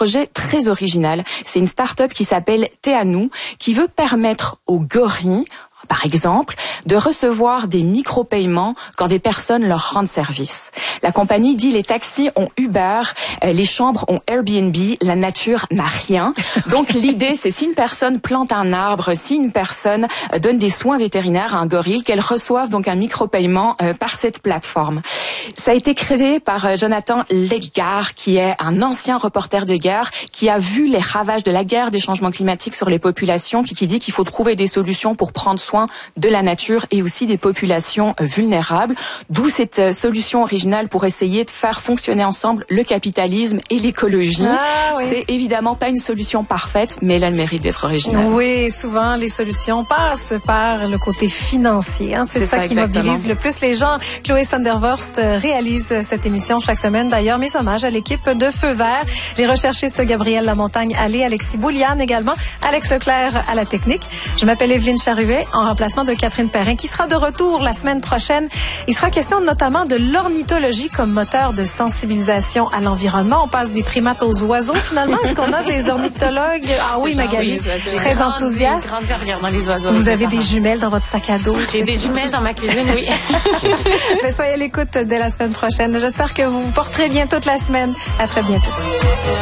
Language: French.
projet très original. C'est une start-up qui s'appelle Théanou, qui veut permettre aux gorilles, par exemple, de recevoir des micro-paiements quand des personnes leur rendent service. La compagnie dit les taxis ont Uber, les chambres ont Airbnb, la nature n'a rien. Donc l'idée, c'est si une personne plante un arbre, si une personne donne des soins vétérinaires à un gorille, qu'elle reçoive donc un micro-paiement par cette plateforme. Ça a été créé par Jonathan Leggar, qui est un ancien reporter de guerre, qui a vu les ravages de la guerre, des changements climatiques sur les populations, puis qui dit qu'il faut trouver des solutions pour prendre soin de la nature et aussi des populations vulnérables. D'où cette solution originale pour essayer de faire fonctionner ensemble le capitalisme et l'écologie. Ah, oui. C'est évidemment pas une solution parfaite, mais elle a le mérite d'être originale. Oui, souvent les solutions passent par le côté financier. Hein. C'est ça qui mobilise le plus les gens. Chloé Sandervorst réalise cette émission chaque semaine. D'ailleurs, mes hommages à l'équipe de Feu Vert. Les recherchistes Gabriel Lamontagne, Alexis Bouliane également, Alex Leclerc à la technique. Je m'appelle Evelyne Charuet, en remplacement de Catherine Perrin, qui sera de retour la semaine prochaine. Il sera question notamment de l'ornithologie comme moteur de sensibilisation à l'environnement. On passe des primates aux oiseaux, finalement. Est-ce qu'on a des ornithologues? Ah oui, Magali, très enthousiaste. Dans les oiseaux. Vous avez des jumelles dans votre sac à dos? J'ai des jumelles dans ma cuisine, oui. Soyez à l'écoute dès la semaine prochaine. J'espère que vous vous porterez bien toute la semaine. À très bientôt.